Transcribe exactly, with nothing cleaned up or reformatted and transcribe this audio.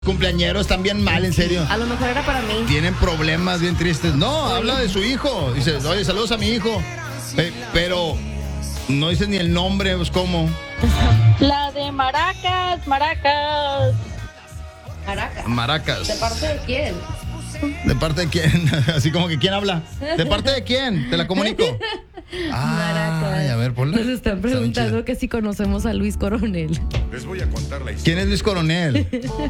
Cumpleañeros están bien mal, en serio. A lo mejor era para mí. Tienen problemas bien tristes. No, habla de su hijo. Dice, oye, saludos a mi hijo. Pe- pero no dice ni el nombre, pues cómo. La de Maracas, Maracas. Maracas. Maracas. ¿De parte de quién? ¿De parte de quién? Así como que ¿quién habla? ¿De parte de quién? Te la comunico. Ay, a ver, ponla. Nos están preguntando que si conocemos a Luis Coronel. Les voy a contar la historia. ¿Quién es Luis Coronel?